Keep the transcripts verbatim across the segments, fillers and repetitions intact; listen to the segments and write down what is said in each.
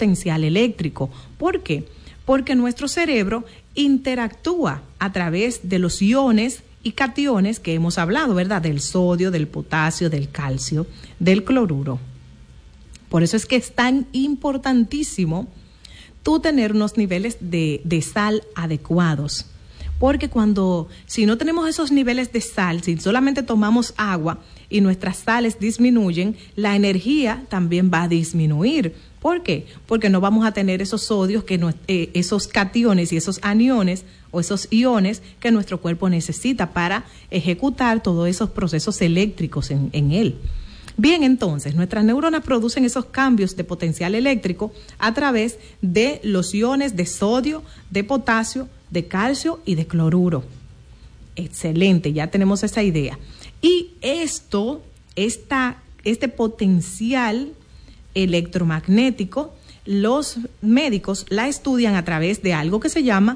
potencial eléctrico. ¿Por qué? Porque nuestro cerebro interactúa a través de los iones y cationes que hemos hablado, ¿verdad? Del sodio, del potasio, del calcio, del cloruro. Por eso es que es tan importantísimo tú tener unos niveles de, de sal adecuados. Porque cuando, si no tenemos esos niveles de sal, si solamente tomamos agua y nuestras sales disminuyen, la energía también va a disminuir. ¿Por qué? Porque no vamos a tener esos sodios, que no, eh, esos cationes y esos aniones o esos iones que nuestro cuerpo necesita para ejecutar todos esos procesos eléctricos en, en él. Bien, entonces, nuestras neuronas producen esos cambios de potencial eléctrico a través de los iones de sodio, de potasio, de calcio y de cloruro. Excelente, ya tenemos esa idea. Y esto, esta, este potencial electromagnético, los médicos la estudian a través de algo que se llama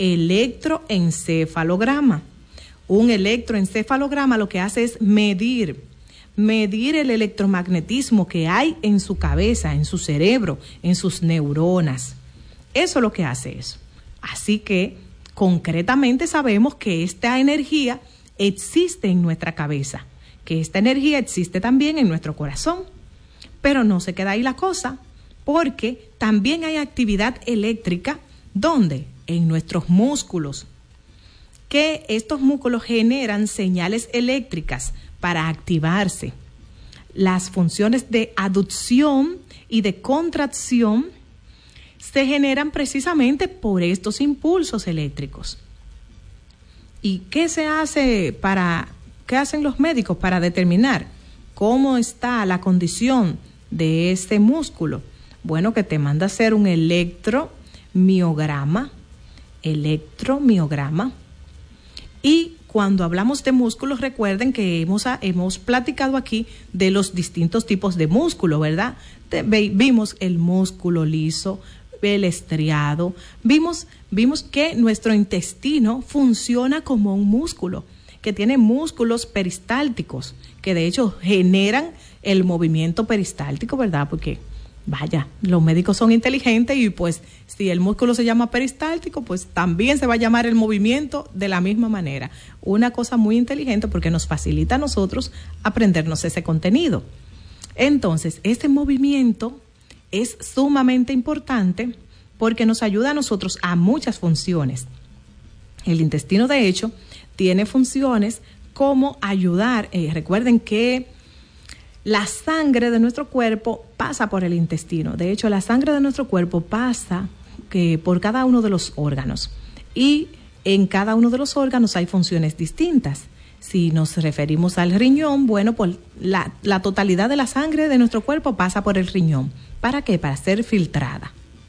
electroencefalograma. Un electroencefalograma lo que hace es medir, medir el electromagnetismo que hay en su cabeza, en su cerebro, en sus neuronas. Eso es lo que hace eso. Así que concretamente sabemos que esta energía existe en nuestra cabeza, que esta energía existe también en nuestro corazón. Pero no se queda ahí la cosa, porque también hay actividad eléctrica, ¿dónde? En nuestros músculos, que estos músculos generan señales eléctricas para activarse. Las funciones de aducción y de contracción se generan precisamente por estos impulsos eléctricos. ¿Y qué se hace para, qué hacen los médicos para determinar cómo está la condición de este músculo? Bueno, que te manda a hacer un electromiograma, electromiograma. Y cuando hablamos de músculos, recuerden que hemos, hemos platicado aquí de los distintos tipos de músculo, ¿verdad? Te, vimos el músculo liso, el estriado, vimos, vimos que nuestro intestino funciona como un músculo, que tiene músculos peristálticos, que de hecho generan el movimiento peristáltico, ¿verdad? Porque, vaya, los médicos son inteligentes y pues si el músculo se llama peristáltico, pues también se va a llamar el movimiento de la misma manera. Una cosa muy inteligente porque nos facilita a nosotros aprendernos ese contenido. Entonces, este movimiento es sumamente importante porque nos ayuda a nosotros a muchas funciones. El intestino, de hecho, tiene funciones como ayudar. Eh, recuerden que la sangre de nuestro cuerpo pasa por el intestino. De hecho, la sangre de nuestro cuerpo pasa que por cada uno de los órganos. Y en cada uno de los órganos hay funciones distintas. Si nos referimos al riñón, bueno, pues la, la totalidad de la sangre de nuestro cuerpo pasa por el riñón. ¿Para qué? Para ser filtrada.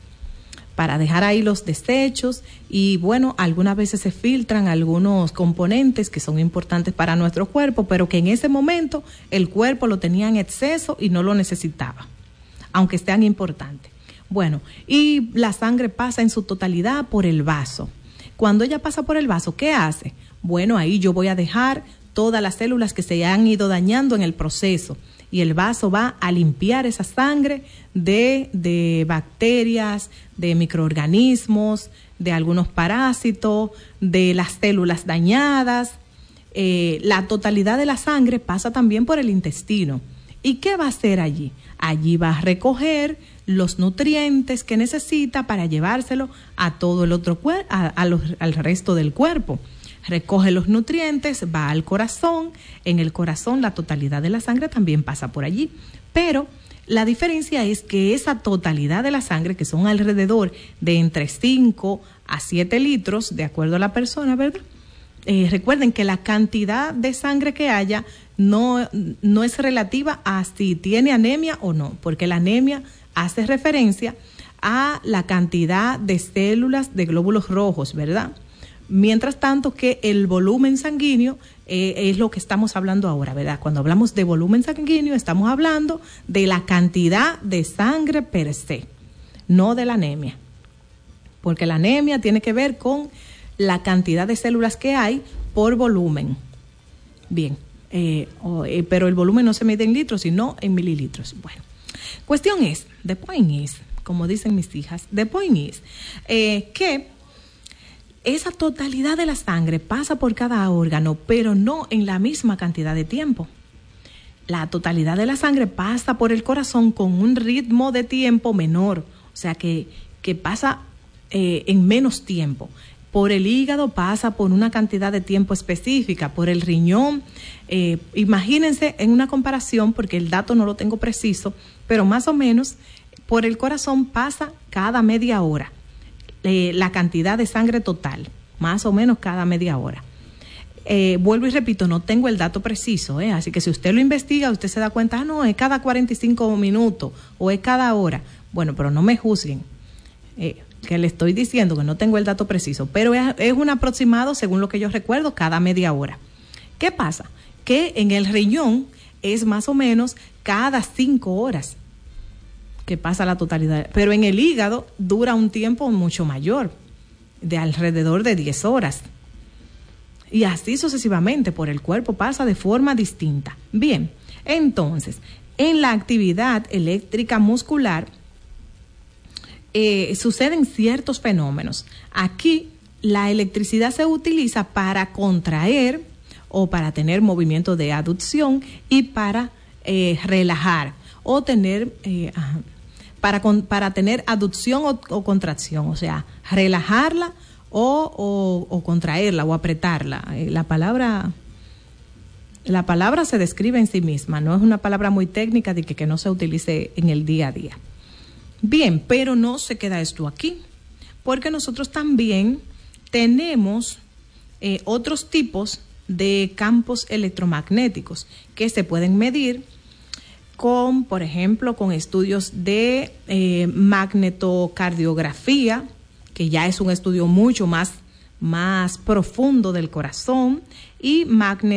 Para dejar ahí los desechos y bueno, algunas veces se filtran algunos componentes que son importantes para nuestro cuerpo, pero que en ese momento el cuerpo lo tenía en exceso y no lo necesitaba, aunque sean importantes. Bueno, y la sangre pasa en su totalidad por el vaso. Cuando ella pasa por el vaso, ¿qué hace? Bueno, ahí yo voy a dejar todas las células que se han ido dañando en el proceso. Y el vaso va a limpiar esa sangre de, de bacterias, de microorganismos, de algunos parásitos, de las células dañadas. Eh, la totalidad de la sangre pasa también por el intestino. ¿Y qué va a hacer allí? Allí va a recoger los nutrientes que necesita para llevárselo a todo el otro cuerpo, a, a los, al resto del cuerpo. Recoge los nutrientes, va al corazón. En el corazón la totalidad de la sangre también pasa por allí. Pero la diferencia es que esa totalidad de la sangre, que son alrededor de entre cinco a siete litros, de acuerdo a la persona, ¿verdad? Eh, recuerden que la cantidad de sangre que haya no, no es relativa a si tiene anemia o no, porque la anemia hace referencia a la cantidad de células de glóbulos rojos, ¿verdad? Mientras tanto que el volumen sanguíneo eh, es lo que estamos hablando ahora, ¿verdad? Cuando hablamos de volumen sanguíneo estamos hablando de la cantidad de sangre per se, no de la anemia. Porque la anemia tiene que ver con la cantidad de células que hay por volumen. Bien, eh, oh, eh, pero el volumen no se mide en litros, sino en mililitros. Bueno, cuestión es, the point is, como dicen mis hijas. The point is eh, que esa totalidad de la sangre pasa por cada órgano, pero no en la misma cantidad de tiempo. La totalidad de la sangre pasa por el corazón con un ritmo de tiempo menor, o sea que, que pasa eh, en menos tiempo. Por el hígado pasa por una cantidad de tiempo específica, por el riñón, eh, imagínense en una comparación, porque el dato no lo tengo preciso, pero más o menos por el corazón pasa cada media hora, eh, la cantidad de sangre total, más o menos cada media hora. Eh, vuelvo y repito, no tengo el dato preciso, eh, así que si usted lo investiga, usted se da cuenta, ah, no, es cada cuarenta y cinco minutos o es cada hora. Bueno, pero no me juzguen. Eh, que le estoy diciendo que no tengo el dato preciso, pero es, es un aproximado, según lo que yo recuerdo, cada media hora. ¿Qué pasa? Que en el riñón es más o menos cada cinco horas que pasa la totalidad, pero en el hígado dura un tiempo mucho mayor, de alrededor de diez horas. Y así sucesivamente, por el cuerpo pasa de forma distinta. Bien, entonces, en la actividad eléctrica muscular, Eh, suceden ciertos fenómenos. Aquí la electricidad se utiliza para contraer o para tener movimiento de aducción y para eh, relajar o tener eh, para, con, para tener aducción o, o contracción, o sea, relajarla o, o, o contraerla o apretarla. Eh, la palabra la palabra se describe en sí misma, no es una palabra muy técnica de que, que no se utilice en el día a día. Bien, pero no se queda esto aquí, porque nosotros también tenemos eh, otros tipos de campos electromagnéticos que se pueden medir con, por ejemplo, con estudios de eh, magnetocardiografía, que ya es un estudio mucho más, más profundo del corazón, y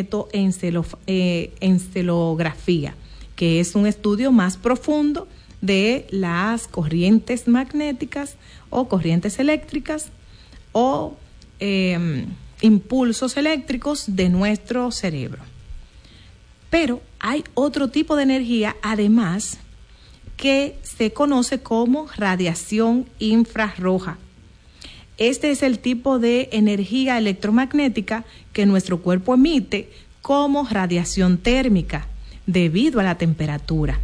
magnetoencefalografía, que es un estudio más profundo de las corrientes magnéticas o corrientes eléctricas o eh, impulsos eléctricos de nuestro cerebro. Pero hay otro tipo de energía, además, que se conoce como radiación infrarroja. Este es el tipo de energía electromagnética que nuestro cuerpo emite como radiación térmica debido a la temperatura.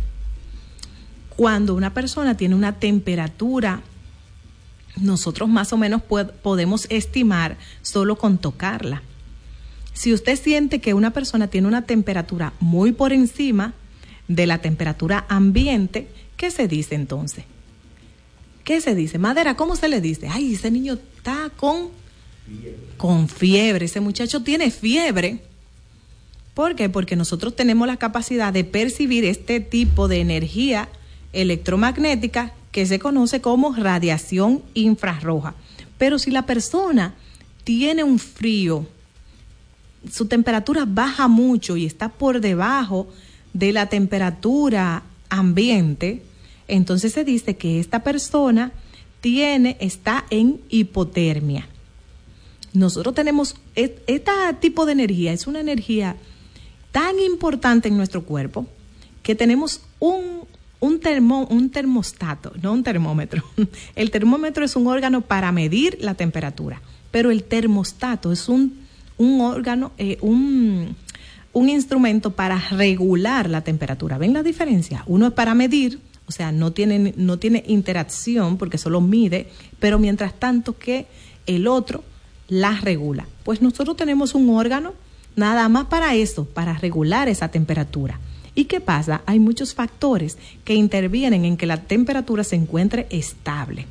Cuando una persona tiene una temperatura, nosotros más o menos pod- podemos estimar solo con tocarla. Si usted siente que una persona tiene una temperatura muy por encima de la temperatura ambiente, ¿qué se dice entonces? ¿Qué se dice? Madera, ¿cómo se le dice? Ay, ese niño está con fiebre. Con fiebre, ese muchacho tiene fiebre. ¿Por qué? Porque nosotros tenemos la capacidad de percibir este tipo de energía electromagnética que se conoce como radiación infrarroja. Pero si la persona tiene un frío, su temperatura baja mucho y está por debajo de la temperatura ambiente, entonces se dice que esta persona tiene, está en hipotermia. Nosotros tenemos este tipo de energía, es una energía tan importante en nuestro cuerpo que tenemos un Un, termo, un termostato, no un termómetro. El termómetro es un órgano para medir la temperatura, pero el termostato es un, un órgano, eh, un, un instrumento para regular la temperatura. ¿Ven la diferencia? Uno es para medir, o sea, no tiene, no tiene interacción porque solo mide, pero mientras tanto que el otro la regula. Pues nosotros tenemos un órgano nada más para eso, para regular esa temperatura. ¿Y qué pasa? Hay muchos factores que intervienen en que la temperatura se encuentre estable.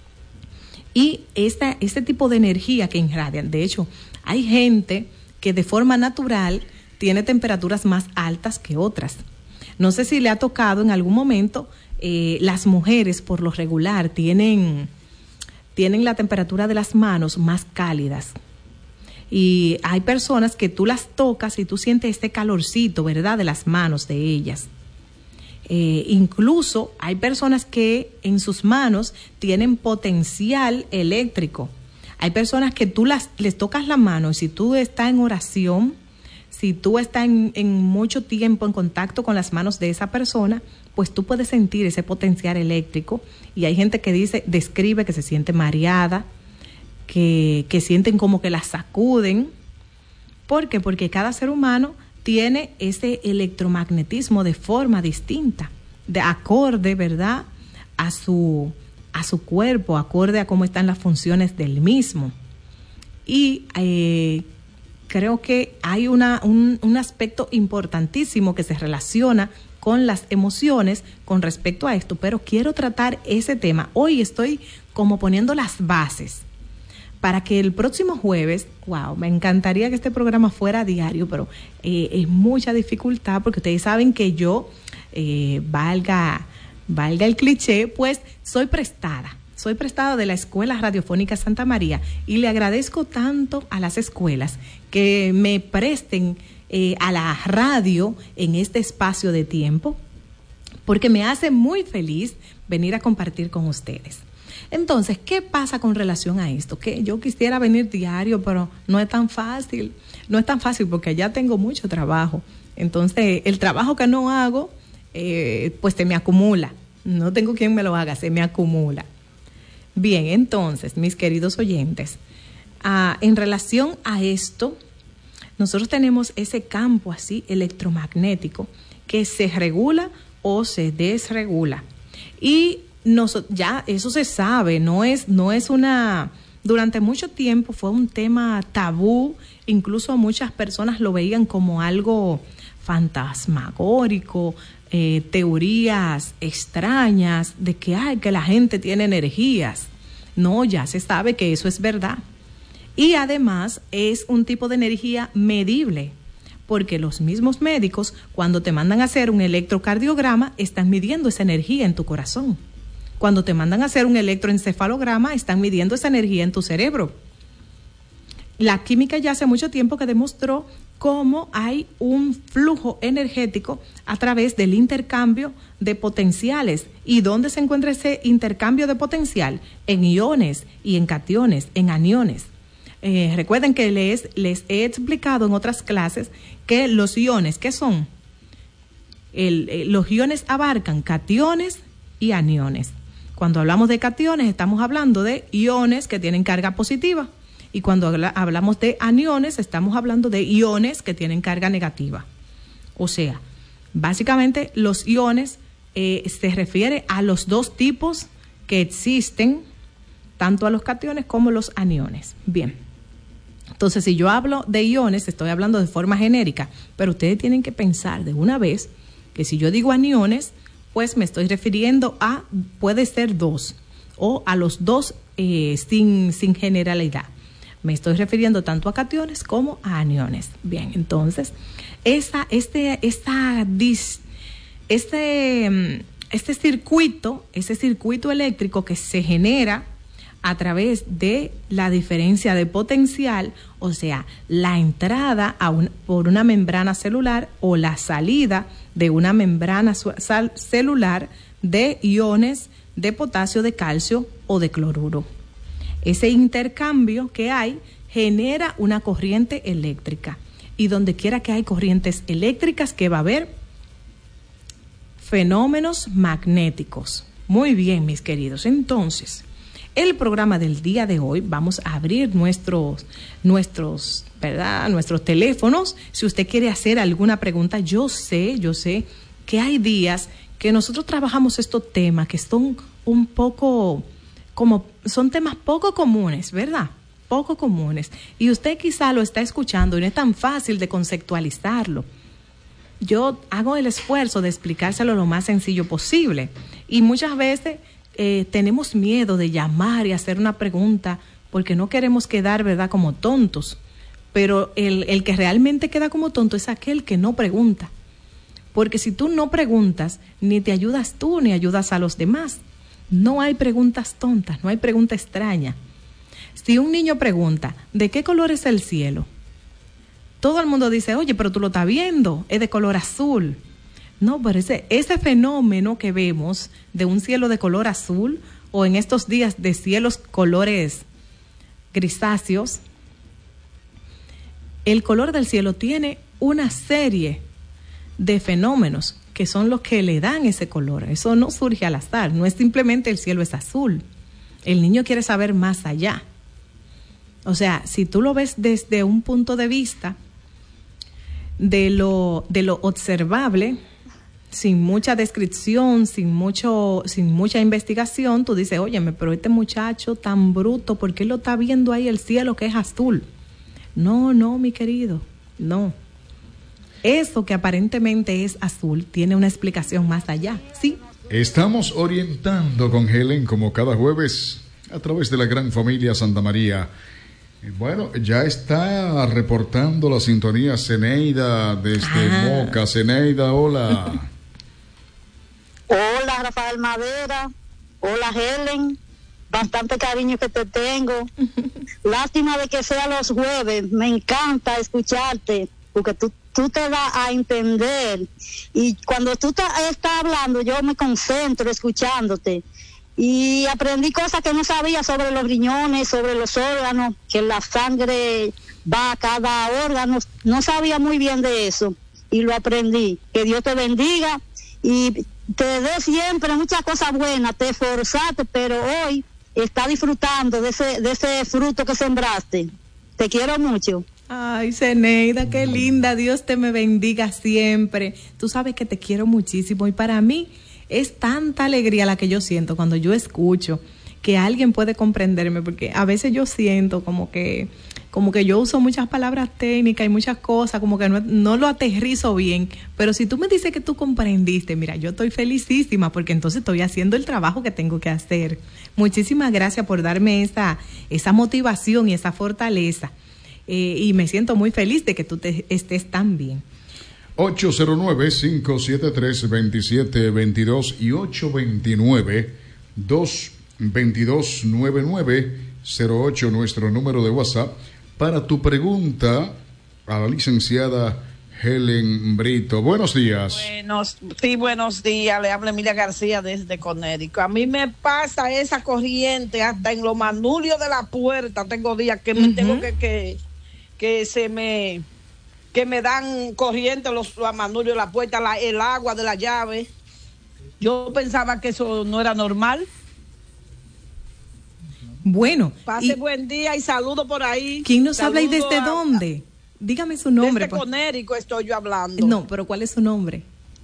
Y esta, este tipo de energía que irradian, de hecho, hay gente que de forma natural tiene temperaturas más altas que otras. No sé si le ha tocado en algún momento, eh, las mujeres por lo regular tienen, tienen la temperatura de las manos más cálidas. Y hay personas que tú las tocas y tú sientes este calorcito, ¿verdad?, de las manos de ellas. Eh, incluso hay personas que en sus manos tienen potencial eléctrico. Hay personas que tú las, les tocas la mano y si tú estás en oración, si tú estás en, en mucho tiempo en contacto con las manos de esa persona, pues tú puedes sentir ese potencial eléctrico. Y hay gente que dice, describe que se siente mareada, que, que sienten como que la sacuden. ¿Por qué? Porque cada ser humano tiene ese electromagnetismo de forma distinta, de acorde, ¿verdad?, a su, a su cuerpo, acorde a cómo están las funciones del mismo. Y eh, creo que hay una, un, un aspecto importantísimo que se relaciona con las emociones con respecto a esto, pero quiero tratar ese tema. Hoy estoy como poniendo las bases para que el próximo jueves, wow, me encantaría que este programa fuera diario, pero eh, es mucha dificultad porque ustedes saben que yo, eh, valga, valga el cliché, pues soy prestada. Soy prestada de la Escuela Radiofónica Santa María y le agradezco tanto a las escuelas que me presten eh, a la radio en este espacio de tiempo, porque me hace muy feliz venir a compartir con ustedes. Entonces, ¿qué pasa con relación a esto? Que yo quisiera venir diario, pero no es tan fácil. No es tan fácil porque ya tengo mucho trabajo. Entonces, el trabajo que no hago, eh, pues se me acumula. No tengo quien me lo haga, se me acumula. Bien, entonces, mis queridos oyentes, uh, en relación a esto, nosotros tenemos ese campo así electromagnético que se regula o se desregula. Y nos, ya eso se sabe, no es, no es una... Durante mucho tiempo fue un tema tabú, incluso muchas personas lo veían como algo fantasmagórico, Eh, teorías extrañas de que, ay, que la gente tiene energías. No, ya se sabe que eso es verdad. Y además es un tipo de energía medible, porque los mismos médicos, cuando te mandan a hacer un electrocardiograma, están midiendo esa energía en tu corazón. Cuando te mandan a hacer un electroencefalograma, están midiendo esa energía en tu cerebro. La química ya hace mucho tiempo que demostró cómo hay un flujo energético a través del intercambio de potenciales. ¿Y dónde se encuentra ese intercambio de potencial? En iones y en cationes, en aniones. Eh, recuerden que les, les he explicado en otras clases que los iones, ¿qué son? El, eh, los iones abarcan cationes y aniones. Cuando hablamos de cationes, estamos hablando de iones que tienen carga positiva. Y cuando habla, hablamos de aniones, estamos hablando de iones que tienen carga negativa. O sea, básicamente los iones eh, se refiere a los dos tipos que existen, tanto a los cationes como los aniones. Bien, entonces si yo hablo de iones, estoy hablando de forma genérica, pero ustedes tienen que pensar de una vez que si yo digo aniones, pues me estoy refiriendo a, puede ser dos, o a los dos eh, sin, sin generalidad. Me estoy refiriendo tanto a cationes como a aniones. Bien, entonces, esa, este, esta, dis, este, este circuito, ese circuito eléctrico que se genera a través de la diferencia de potencial, o sea, la entrada a un, por una membrana celular o la salida de una membrana sal, celular de iones de potasio, de calcio o de cloruro. Ese intercambio que hay genera una corriente eléctrica. Y donde quiera que hay corrientes eléctricas, que va a haber fenómenos magnéticos. Muy bien, mis queridos. Entonces, el programa del día de hoy, vamos a abrir nuestros, nuestros, ¿verdad? Nuestros teléfonos. Si usted quiere hacer alguna pregunta, yo sé, yo sé que hay días que nosotros trabajamos estos temas que son un poco... como son temas poco comunes, ¿verdad? Poco comunes. Y usted quizá lo está escuchando y no es tan fácil de conceptualizarlo. Yo hago el esfuerzo de explicárselo lo más sencillo posible. Y muchas veces eh, tenemos miedo de llamar y hacer una pregunta porque no queremos quedar, ¿verdad?, como tontos. Pero el, el que realmente queda como tonto es aquel que no pregunta. Porque si tú no preguntas, ni te ayudas tú ni ayudas a los demás. No hay preguntas tontas, no hay pregunta extraña. Si un niño pregunta, ¿de qué color es el cielo? Todo el mundo dice, oye, pero tú lo estás viendo, es de color azul. No, pero ese, ese fenómeno que vemos de un cielo de color azul, o en estos días de cielos colores grisáceos, el color del cielo tiene una serie de fenómenos que son los que le dan ese color. Eso no surge al azar, no es simplemente el cielo es azul. El niño quiere saber más allá. O sea, si tú lo ves desde un punto de vista de lo, de lo observable, sin mucha descripción, sin mucho, sin mucha investigación, tú dices, óyeme, pero este muchacho tan bruto, ¿por qué lo está viendo ahí el cielo que es azul? No, no, mi querido, no. Eso que aparentemente es azul tiene una explicación más allá, ¿sí? Estamos orientando con Helen como cada jueves a través de la gran familia Santa María. Bueno, ya está reportando la sintonía Zeneida desde ah. Moca. Zeneida, hola. Hola, Rafael Madera. Hola, Helen. Bastante cariño que te tengo. Lástima de que sea los jueves. Me encanta escucharte porque tú, tú te das a entender. Y cuando tú ta, estás hablando, yo me concentro escuchándote. Y aprendí cosas que no sabía sobre los riñones, sobre los órganos, que la sangre va a cada órgano. No sabía muy bien de eso y lo aprendí. Que Dios te bendiga y te dé siempre muchas cosas buenas. Te esforzaste, pero hoy estás disfrutando de ese, de ese fruto que sembraste. Te quiero mucho. Ay, Zeneida, qué linda. Dios te me bendiga siempre. Tú sabes que te quiero muchísimo y para mí es tanta alegría la que yo siento cuando yo escucho que alguien puede comprenderme, porque a veces yo siento como que como que yo uso muchas palabras técnicas y muchas cosas, como que no, no lo aterrizo bien, pero si tú me dices que tú comprendiste, mira, yo estoy felicísima porque entonces estoy haciendo el trabajo que tengo que hacer. Muchísimas gracias por darme esa, esa motivación y esa fortaleza, eh, y me siento muy feliz de que tú te, estés tan bien. ocho cero nueve, cinco siete tres, dos siete dos dos y ocho dos nueve, dos dos nueve nueve cero ocho, nuestro número de WhatsApp, para tu pregunta a la licenciada Helen Brito. Buenos días. Buenos, sí, buenos días. Le habla Emilia García desde Conérico. A mí me pasa esa corriente hasta en los manulios de la puerta. Tengo días que me uh-huh. tengo que, que, que se me... que me dan corriente los, los manulios de la puerta, la, el agua de la llave. Yo pensaba que eso no era normal. Bueno. Pase buen día y saludo por ahí. ¿Quién nos habla y desde a, dónde? Dígame su nombre. Desde Conérico estoy yo hablando. No, pero ¿cuál es su nombre?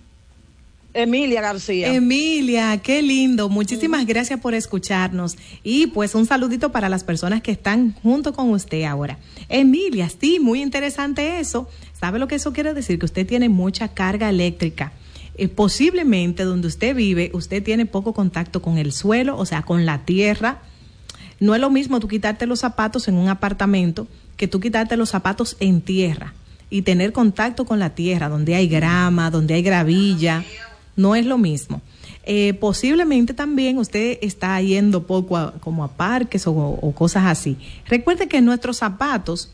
Emilia García. Emilia, qué lindo. Muchísimas uh-huh. gracias por escucharnos. Y pues un saludito para las personas que están junto con usted ahora. Emilia, sí, muy interesante eso. ¿Sabe lo que eso quiere decir? Que usted tiene mucha carga eléctrica. Eh, posiblemente donde usted vive, usted tiene poco contacto con el suelo, o sea, con la tierra. No es lo mismo tú quitarte los zapatos en un apartamento que tú quitarte los zapatos en tierra y tener contacto con la tierra, donde hay grama, donde hay gravilla. No es lo mismo. Eh, posiblemente también usted está yendo poco a, como a parques o, o cosas así. Recuerde que nuestros zapatos,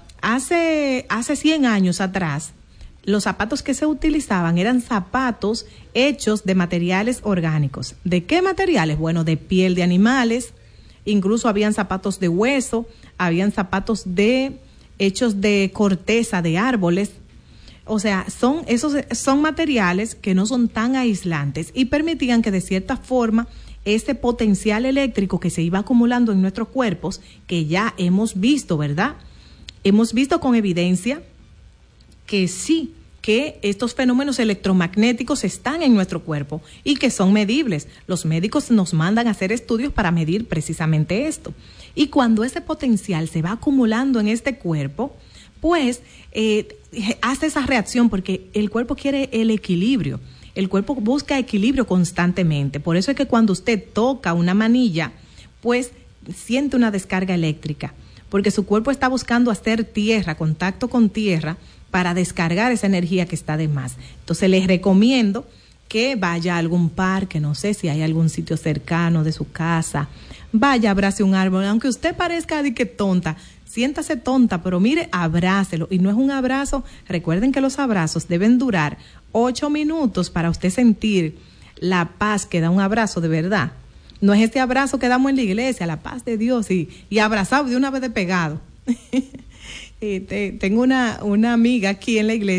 hace, hace cien años atrás, los zapatos que se utilizaban eran zapatos hechos de materiales orgánicos. ¿De qué materiales? Bueno, de piel de animales, incluso habían zapatos de hueso, habían zapatos de hechos de corteza de árboles. O sea, son esos son materiales que no son tan aislantes y permitían que de cierta forma ese potencial eléctrico que se iba acumulando en nuestros cuerpos, que ya hemos visto, ¿verdad? Hemos visto con evidencia que sí, que estos fenómenos electromagnéticos están en nuestro cuerpo y que son medibles. Los médicos nos mandan a hacer estudios para medir precisamente esto. Y cuando ese potencial se va acumulando en este cuerpo, pues eh, hace esa reacción porque el cuerpo quiere el equilibrio. El cuerpo busca equilibrio constantemente. Por eso es que cuando usted toca una manilla, pues siente una descarga eléctrica, porque su cuerpo está buscando hacer tierra, contacto con tierra, para descargar esa energía que está de más. Entonces les recomiendo que vaya a algún parque, no sé si hay algún sitio cercano de su casa, vaya, abrace un árbol, aunque usted parezca de que tonta, siéntase tonta, pero mire, abrácelo. Y no es un abrazo, recuerden que los abrazos deben durar ocho minutos para usted sentir la paz que da un abrazo de verdad. No es este abrazo que damos en la iglesia, la paz de Dios, y, y abrazado de una vez de pegado. Eh, te, tengo una, una amiga aquí en la iglesia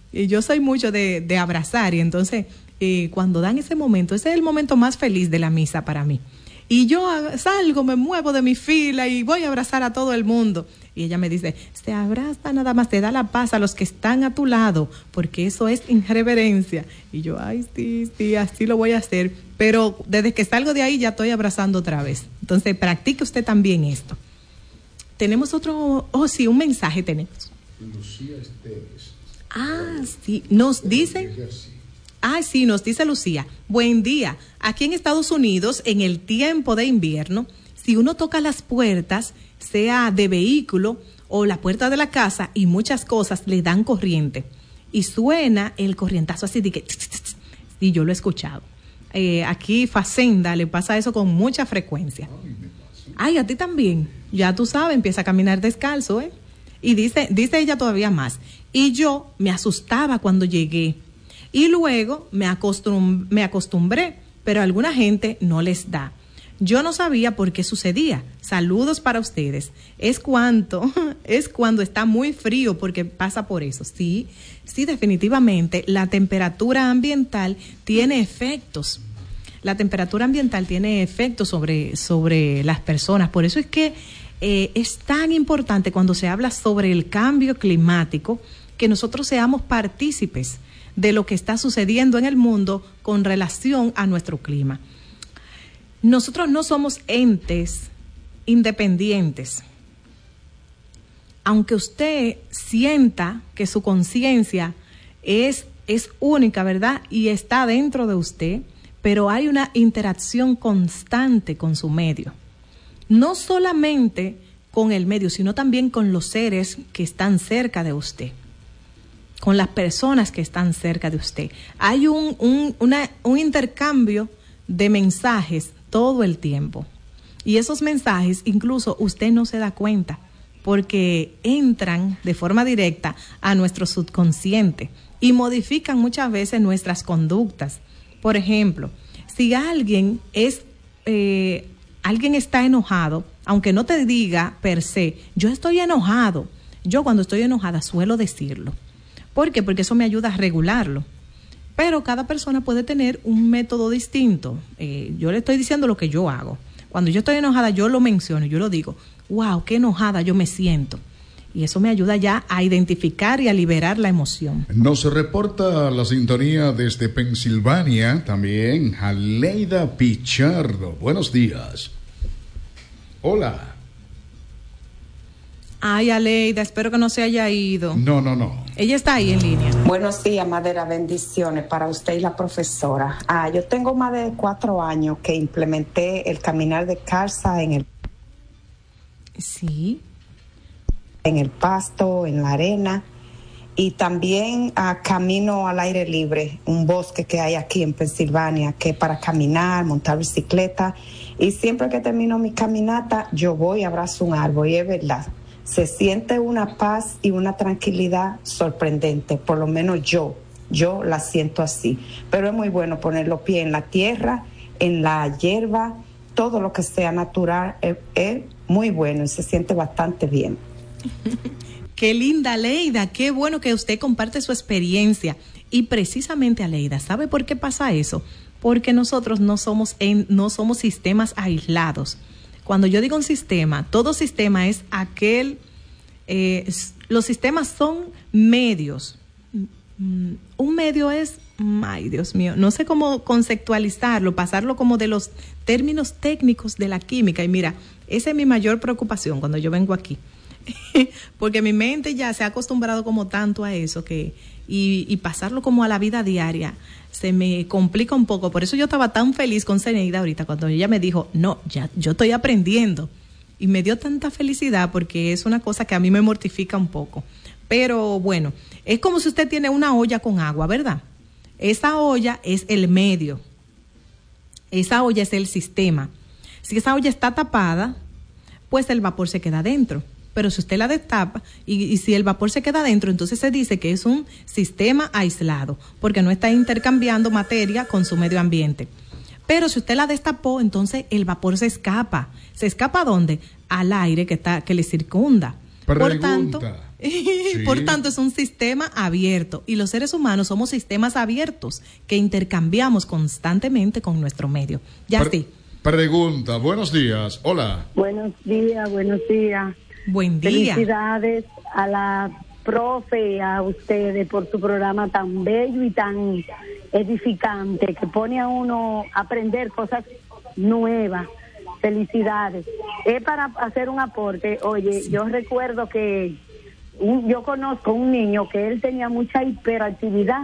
Y yo soy mucho de, de abrazar y entonces eh, cuando dan ese momento, ese es el momento más feliz de la misa para mí. Y yo salgo, me muevo de mi fila y voy a abrazar a todo el mundo. Y ella me dice, se abraza nada más, te da la paz a los que están a tu lado, porque eso es irreverencia. Y yo, ay, sí, sí, así lo voy a hacer. Pero desde que salgo de ahí ya estoy abrazando otra vez. Entonces, practique usted también esto. Tenemos otro, oh sí, un mensaje tenemos. Lucía Esteves. Ah, sí, nos dicen... Ah, sí, nos dice Lucía, buen día. Aquí en Estados Unidos, en el tiempo de invierno, si uno toca las puertas, sea de vehículo o la puerta de la casa, y muchas cosas le dan corriente. Y suena el corrientazo así de que... Y yo lo he escuchado. Eh, aquí Facenda le pasa eso con mucha frecuencia. Ay, a ti también. Ya tú sabes, empieza a caminar descalzo, ¿eh? Y dice, dice ella todavía más. Y yo me asustaba cuando llegué. Y luego me, acostum me acostumbré, pero a alguna gente no les da. Yo no sabía por qué sucedía. Saludos para ustedes. Es cuando, es cuando está muy frío porque pasa por eso. Sí, sí, definitivamente la temperatura ambiental tiene efectos. La temperatura ambiental tiene efectos sobre, sobre las personas. Por eso es que eh, es tan importante cuando se habla sobre el cambio climático que nosotros seamos partícipes de lo que está sucediendo en el mundo con relación a nuestro clima. Nosotros no somos entes independientes. Aunque usted sienta que su conciencia es, es única, ¿verdad? Y está dentro de usted, pero hay una interacción constante con su medio. No solamente con el medio, sino también con los seres que están cerca de usted, con las personas que están cerca de usted. Hay un, un, una, un intercambio de mensajes todo el tiempo. Y esos mensajes incluso usted no se da cuenta porque entran de forma directa a nuestro subconsciente y modifican muchas veces nuestras conductas. Por ejemplo, si alguien es eh, alguien está enojado, aunque no te diga per se, yo estoy enojado, yo cuando estoy enojada suelo decirlo. ¿Por qué? Porque eso me ayuda a regularlo. Pero cada persona puede tener un método distinto. Eh, yo le estoy diciendo lo que yo hago. Cuando yo estoy enojada, yo lo menciono, yo lo digo. Wow, qué enojada yo me siento. Y eso me ayuda ya a identificar y a liberar la emoción. Nos reporta la sintonía desde Pensilvania también Aleida Pichardo. Buenos días. Hola. Ay, Aleida, espero que no se haya ido. No, no, no. Ella está ahí en línea. Buenos días, Madera, bendiciones para usted y la profesora. Ah, yo tengo más de cuatro años que implementé el caminar de calza en el... Sí. En el pasto, en la arena, y también ah, camino al aire libre, un bosque que hay aquí en Pensilvania, que es para caminar, montar bicicleta, y siempre que termino mi caminata, yo voy y abrazo un árbol, y es verdad. Se siente una paz y una tranquilidad sorprendente, por lo menos yo, yo la siento así. Pero es muy bueno poner los pies en la tierra, en la hierba, todo lo que sea natural, es, es muy bueno y se siente bastante bien. Qué linda, Aleida, qué bueno que usted comparte su experiencia. Y precisamente, Aleida, ¿sabe por qué pasa eso? Porque nosotros no somos, en, no somos sistemas aislados. Cuando yo digo un sistema, todo sistema es aquel, eh, los sistemas son medios. Un medio es, ay Dios mío, no sé cómo conceptualizarlo, pasarlo como de los términos técnicos de la química. Y mira, esa es mi mayor preocupación cuando yo vengo aquí. Porque mi mente ya se ha acostumbrado como tanto a eso que y, y pasarlo como a la vida diaria se me complica un poco. Por eso yo estaba tan feliz con Zeneida ahorita cuando ella me dijo, no, ya yo estoy aprendiendo, y me dio tanta felicidad porque es una cosa que a mí me mortifica un poco. Pero bueno, es como si usted tiene una olla con agua, ¿verdad? Esa olla es el medio, esa olla es el sistema. Si esa olla está tapada, pues el vapor se queda dentro. Pero si usted la destapa y, y si el vapor se queda dentro, entonces se dice que es un sistema aislado, porque no está intercambiando materia con su medio ambiente. Pero si usted la destapó, entonces el vapor se escapa. ¿Se escapa a dónde? Al aire que está, que le circunda. Pregunta. Por tanto, sí. por tanto, es un sistema abierto y los seres humanos somos sistemas abiertos que intercambiamos constantemente con nuestro medio. Ya Pre- sí. Pregunta, buenos días, hola. Buenos días, buenos días. Buen día. Felicidades a la profe y a ustedes por su programa tan bello y tan edificante que pone a uno a aprender cosas nuevas. Felicidades. Es para hacer un aporte. Oye, sí. yo recuerdo que un, yo conozco un niño que él tenía mucha hiperactividad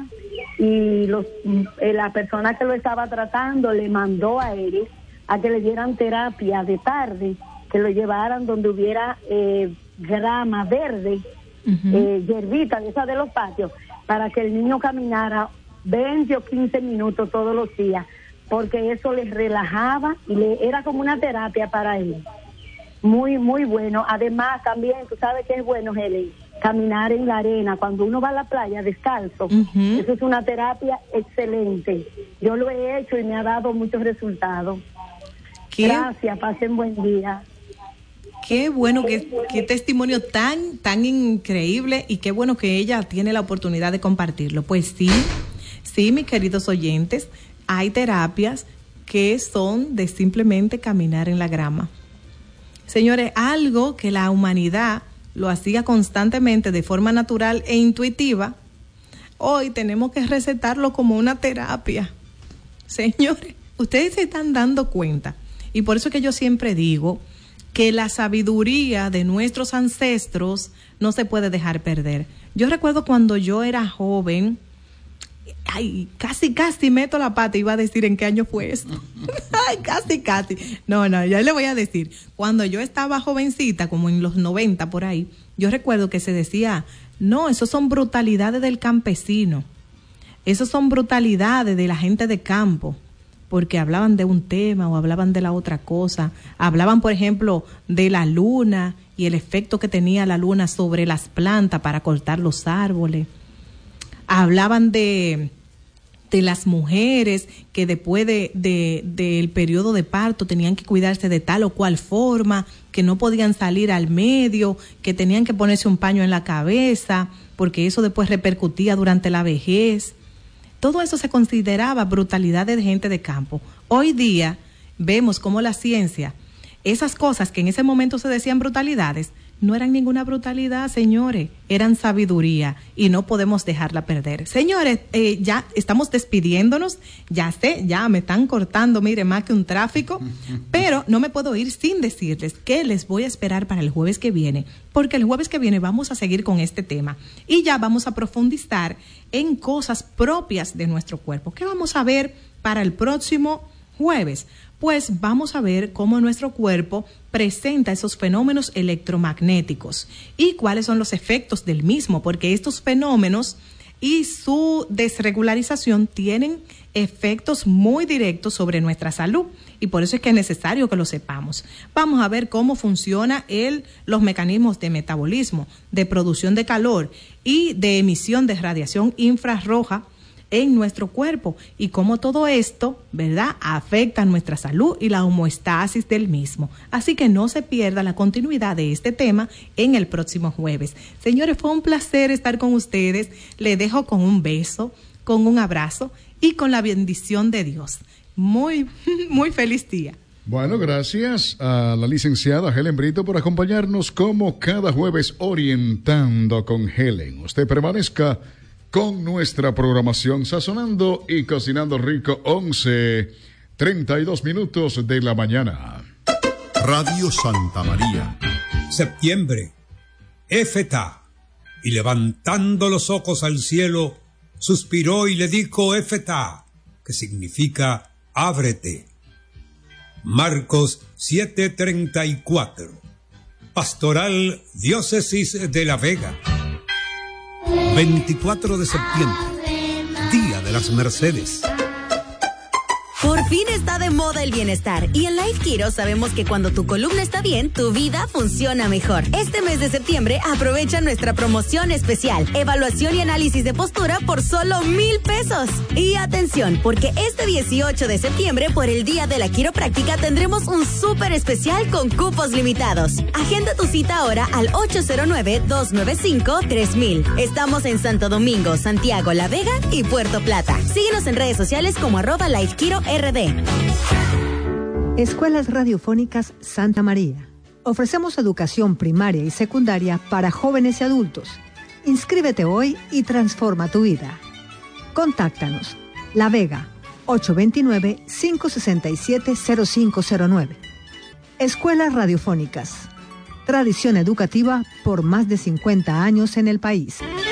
y los eh, la persona que lo estaba tratando le mandó a él a que le dieran terapia de tarde, que lo llevaran donde hubiera eh, grama verde, uh-huh. eh, hierbita de esa de los patios, para que el niño caminara veinte o quince minutos todos los días, porque eso les relajaba y le era como una terapia para él. Muy, muy bueno. Además, también, tú sabes que es bueno, Helen, caminar en la arena. Cuando uno va a la playa descalzo, uh-huh. eso es una terapia excelente. Yo lo he hecho y me ha dado muchos resultados. ¿Qué? Gracias, pasen buen día. Qué bueno, qué, qué testimonio tan, tan increíble y qué bueno que ella tiene la oportunidad de compartirlo. Pues sí, sí, mis queridos oyentes, hay terapias que son de simplemente caminar en la grama. Señores, algo que la humanidad lo hacía constantemente de forma natural e intuitiva, hoy tenemos que recetarlo como una terapia. Señores, ustedes se están dando cuenta. Y por eso es que yo siempre digo que la sabiduría de nuestros ancestros no se puede dejar perder. Yo recuerdo cuando yo era joven, ay, casi, casi meto la pata, iba a decir en qué año fue esto. Ay, casi, casi. No, no, ya le voy a decir. Cuando yo estaba jovencita, como en los noventa por ahí, yo recuerdo que se decía, no, eso son brutalidades del campesino. Eso son brutalidades de la gente de campo. Porque hablaban de un tema o hablaban de la otra cosa. Hablaban, por ejemplo, de la luna y el efecto que tenía la luna sobre las plantas para cortar los árboles. Hablaban de, de las mujeres que después de, de, del periodo de parto tenían que cuidarse de tal o cual forma, que no podían salir al medio, que tenían que ponerse un paño en la cabeza, porque eso después repercutía durante la vejez. Todo eso se consideraba brutalidad de gente de campo. Hoy día vemos cómo la ciencia, esas cosas que en ese momento se decían brutalidades, no eran ninguna brutalidad, señores, eran sabiduría y no podemos dejarla perder. Señores, eh, ya estamos despidiéndonos, ya sé, ya me están cortando, mire, más que un tráfico, pero no me puedo ir sin decirles que les voy a esperar para el jueves que viene, porque el jueves que viene vamos a seguir con este tema y ya vamos a profundizar en cosas propias de nuestro cuerpo. ¿Qué vamos a ver para el próximo jueves? Pues vamos a ver cómo nuestro cuerpo presenta esos fenómenos electromagnéticos y cuáles son los efectos del mismo, porque estos fenómenos y su desregularización tienen efectos muy directos sobre nuestra salud y por eso es que es necesario que lo sepamos. Vamos a ver cómo funciona el, los mecanismos de metabolismo, de producción de calor y de emisión de radiación infrarroja en nuestro cuerpo y cómo todo esto, ¿verdad?, afecta a nuestra salud y la homeostasis del mismo. Así que no se pierda la continuidad de este tema en el próximo jueves. Señores, fue un placer estar con ustedes. Les dejo con un beso, con un abrazo y con la bendición de Dios. Muy, muy feliz día. Bueno, gracias a la licenciada Helen Brito por acompañarnos como cada jueves orientando con Helen. Usted permanezca con nuestra programación sazonando y cocinando rico, once treinta y dos minutos de la mañana. Radio Santa María. Septiembre, Éfeta, y levantando los ojos al cielo, suspiró y le dijo Éfeta, que significa ábrete. Marcos siete treinta y cuatro. Pastoral Diócesis de La Vega. veinticuatro de septiembre, Día de las Mercedes. Por Por fin está de moda el bienestar y en Life Kiro sabemos que cuando tu columna está bien, tu vida funciona mejor. Este mes de septiembre aprovecha nuestra promoción especial, evaluación y análisis de postura por solo mil pesos. Y atención, porque este dieciocho de septiembre, por el Día de la Quiropráctica, tendremos un súper especial con cupos limitados. Agenda tu cita ahora al ocho cero nueve, dos nueve cinco, tres mil. Estamos en Santo Domingo, Santiago, La Vega y Puerto Plata. Síguenos en redes sociales como arroba Life Kiro R D. Escuelas Radiofónicas Santa María. Ofrecemos educación primaria y secundaria para jóvenes y adultos. Inscríbete hoy y transforma tu vida. Contáctanos. La Vega, ocho dos nueve, cinco seis siete, cero cinco cero nueve. Escuelas Radiofónicas. Tradición educativa por más de cincuenta años en el país.